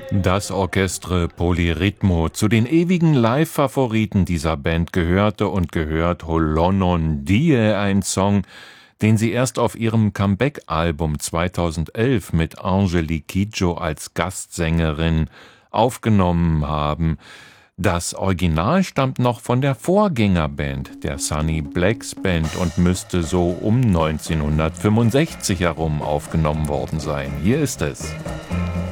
Das Orchestre Polyrhythmo. Zu den ewigen Live-Favoriten dieser Band gehörte und gehört Holonon Die, ein Song, den sie erst auf ihrem Comeback-Album 2011 mit Angélique Kidjo als Gastsängerin aufgenommen haben. Das Original stammt noch von der Vorgängerband, der Sunny Blacks Band, und müsste so um 1965 herum aufgenommen worden sein. Hier ist es.